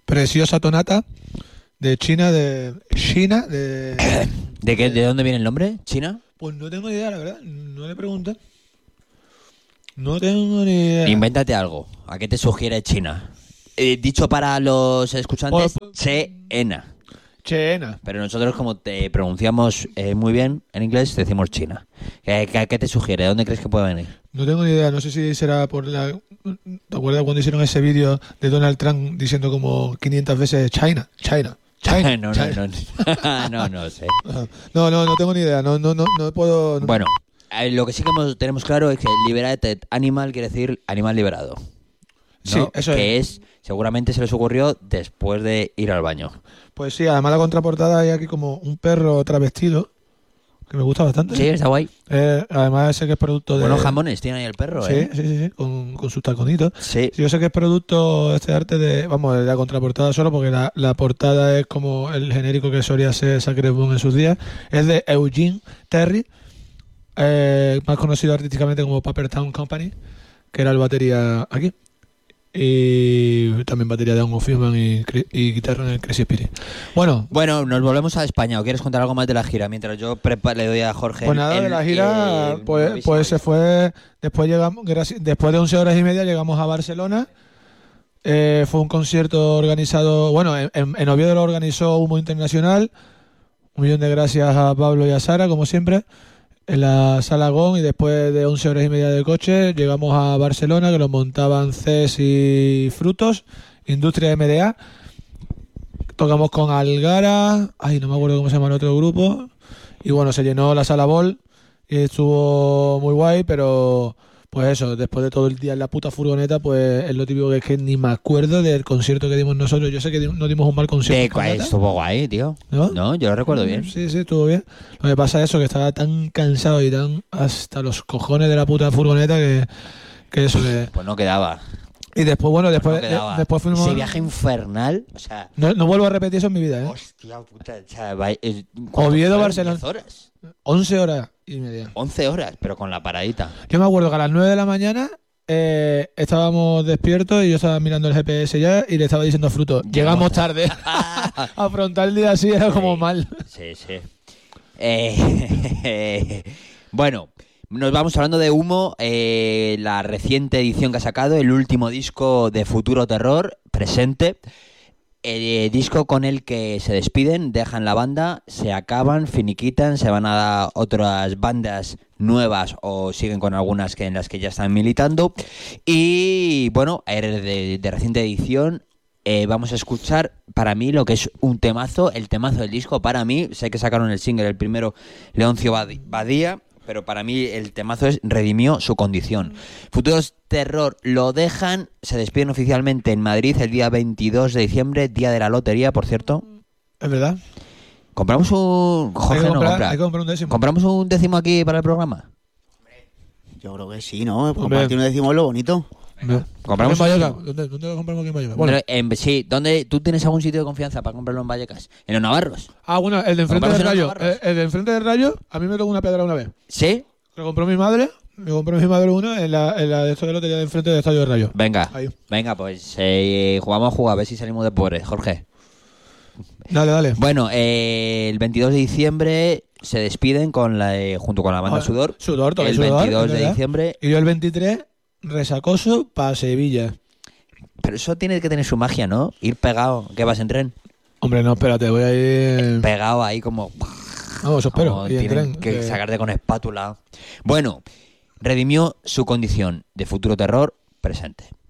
preciosa tonata de China, de... ¿De qué? ¿De dónde viene el nombre? ¿China? Pues no tengo ni idea, la verdad. No le pregunté. No tengo ni idea. Invéntate algo. ¿A qué te sugiere China? Dicho para los escuchantes, Chena. Chena. Pero nosotros, como te pronunciamos muy bien en inglés, decimos China. ¿A qué te sugiere? ¿De dónde crees que puede venir? No tengo ni idea. No sé si será por la... ¿Te acuerdas cuando hicieron ese vídeo de Donald Trump diciendo como 500 veces China? No sé. No tengo ni idea. No puedo... Bueno, lo que sí que tenemos claro es que liberated animal quiere decir animal liberado. ¿No? Sí, eso que es. Seguramente se les ocurrió después de ir al baño. Pues sí, además la contraportada hay aquí como un perro travestido, que me gusta bastante. Sí, está guay. Además sé que es producto de... Buenos jamones tiene ahí el perro, Sí, sí, con sus taconitos. Sí. Yo sé que es producto este arte de... Vamos, de la contraportada solo, porque la portada es como el genérico que solía ser Sacred Boom en sus días. Es de Eugene Terry, más conocido artísticamente como Paper Town Company, que era el batería aquí. Y también batería de Angus Fishman y guitarra en el Crazy Spirit. Bueno, nos volvemos a España. ¿O quieres contar algo más de la gira? Mientras yo le doy a Jorge. Pues nada, de la gira, pues se fue. Después después de 11 horas y media llegamos a Barcelona. Fue un concierto organizado. Bueno, en Oviedo lo organizó Humo Internacional. 1.000.000 de gracias a Pablo y a Sara, como siempre, en la Sala GON. Y después de 11 horas y media de coche llegamos a Barcelona, que lo montaban CES y Frutos, Industria MDA. Tocamos con Algara, no me acuerdo cómo se llama el otro grupo, y bueno, se llenó la Sala Bol y estuvo muy guay. Pero pues eso, después de todo el día en la puta furgoneta, pues es lo típico, que es que ni me acuerdo del concierto que dimos nosotros. Yo sé que nos dimos un mal concierto. Estuvo guay, tío. ¿No? Yo lo recuerdo bien. Sí, estuvo bien. Lo que pasa es eso, que estaba tan cansado y tan hasta los cojones de la puta furgoneta que eso que... Pues no quedaba. Y después, bueno, después fuimos... Ese viaje infernal, o sea... No vuelvo a repetir eso en mi vida, ¿eh? Hostia puta, o sea, Oviedo, Barcelona. 10 horas. 11 horas y media. 11 horas, pero con la paradita. Yo me acuerdo que a las 9 de la mañana estábamos despiertos y yo estaba mirando el GPS ya y le estaba diciendo a Fruto, llegamos tarde. Afrontar el día así era como mal. Sí. Bueno, nos vamos hablando de Humo, la reciente edición que ha sacado, el último disco de Futuro Terror, Presente. Disco con el que se despiden, dejan la banda, se acaban, finiquitan, se van a otras bandas nuevas o siguen con algunas en las que ya están militando. Y bueno, de reciente edición, vamos a escuchar para mí lo que es un temazo, el temazo del disco. Para mí, sé que sacaron el single, el primero, Leoncio Badía, pero para mí el temazo es Redimió su condición. Futuros Terror lo dejan, se despiden oficialmente en Madrid el día 22 de diciembre, día de la lotería, por cierto. Es verdad. ¿Compramos un... Jorge no compra. Hay que comprar un décimo. ¿Compramos un décimo aquí para el programa? Yo creo que sí, ¿no? Compartir un décimo es lo bonito. ¿Compramos en Vallecas? ¿Dónde lo compramos aquí en Vallecas? Bueno. Sí, ¿tú tienes algún sitio de confianza para comprarlo en Vallecas? ¿En los Navarros? Bueno, el de enfrente del Rayo. El de enfrente del Rayo, a mí me tocó una piedra una vez. ¿Sí? Lo compró mi madre. Me compró mi madre uno en la de esto de lotería de enfrente del Estadio del Rayo. Venga, ahí. Venga, pues vamos a jugar, a ver si salimos de pobres, Jorge. Dale. Bueno, el 22 de diciembre se despiden junto con la banda Sudor. El 22 de diciembre. Y yo el 23, resacoso para Sevilla. Pero eso tiene que tener su magia, ¿no? Ir pegado, ¿qué vas en tren? Hombre, no, espérate, voy a ir... Pegado ahí como... Vamos, eso espero. Tienen que sacarte con espátula. Bueno, redimió su condición de Futuro Terror, Presente.